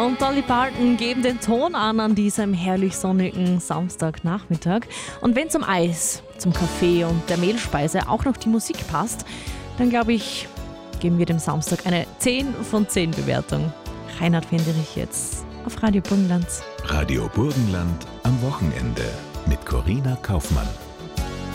und Dolly Parton geben den Ton an diesem herrlich sonnigen Samstagnachmittag. Und wenn zum Eis, zum Kaffee und der Mehlspeise auch noch die Musik passt, dann glaube ich, geben wir dem Samstag eine 10 von 10 Bewertung. Reinhard Fenderich jetzt auf Radio Burgenland. Radio Burgenland am Wochenende mit Corina Kaufmann.